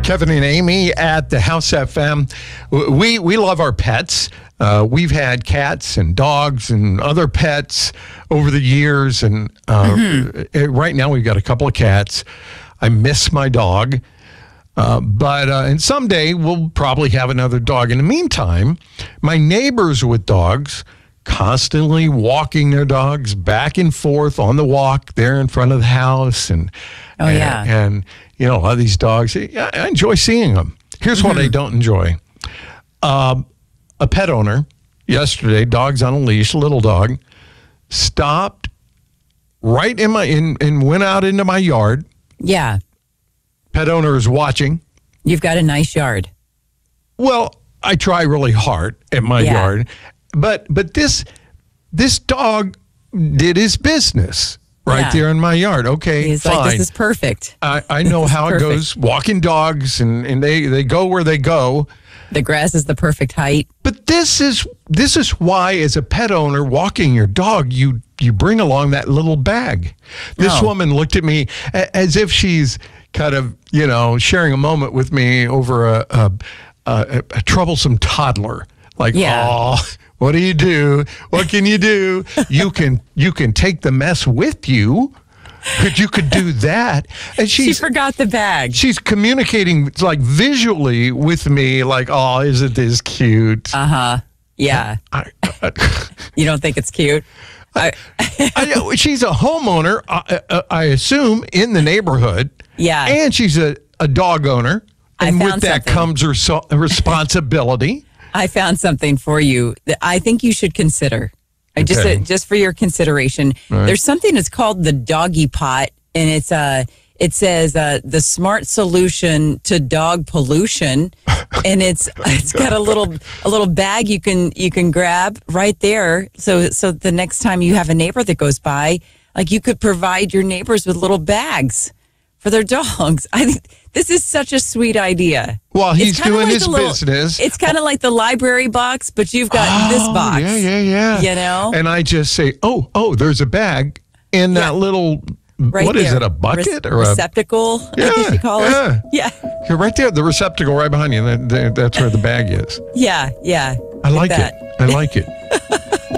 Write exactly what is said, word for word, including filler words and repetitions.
Kevin and Amy at the House F M. We we love our pets. Uh, we've had cats and dogs and other pets over the years, and uh, mm-hmm. right now we've got a couple of cats. I miss my dog, uh, but uh, and someday we'll probably have another dog. In the meantime, my neighbors with dogs constantly walking their dogs back and forth on the walk there in front of the house, and oh and, yeah, and you know, a lot of these dogs, I, I enjoy seeing them. Here's mm-hmm. what I don't enjoy. Um, a pet owner yesterday, dogs on a leash, little dog, stopped right in my, in, and went out into my yard. Yeah. Pet owner is watching. You've got a nice yard. Well, I try really hard at my yeah. yard, but, but this, this dog did his business. Right yeah. there in my yard. Okay, He's fine. like, this is perfect. I, I know how perfect. it goes. Walking dogs, and, and they, they go where they go. The grass is the perfect height. But this is this is why, as a pet owner, walking your dog, you you bring along that little bag. This oh. woman looked at me a, as if she's kind of, you know, sharing a moment with me over a a, a, a troublesome toddler. Like, yeah. oh, what do you do? What can you do? You can you can take the mess with you. Could you could do that? And she's, she forgot the bag. She's communicating like visually with me, like, oh, isn't this cute? Uh huh. Yeah. I, I, you don't think it's cute? I, I know she's a homeowner, I, I assume, in the neighborhood. Yeah. And she's a, a dog owner, and with that something. comes her so, responsibility. I found something for you that I think you should consider. Okay. Just uh, just for your consideration. Right. There's something that's called the doggy pot, and it's uh it says uh, the smart solution to dog pollution, and it's it's got a little a little bag you can you can grab right there. So so the next time you have a neighbor that goes by, like you could provide your neighbors with little bags for their dogs. I think this is such a sweet idea. Well, he's doing like his little, business. It's kind of like the library box, but you've got oh, this box. Yeah, yeah, yeah. You know? And I just say, oh, oh, there's a bag in yeah. that little, right what there. is it, a bucket? Re- or receptacle, a, yeah, I guess you call yeah. it. Yeah. You're right there, the receptacle right behind you. That, that, that's where the bag is. Yeah, yeah. I like that. it. I like it.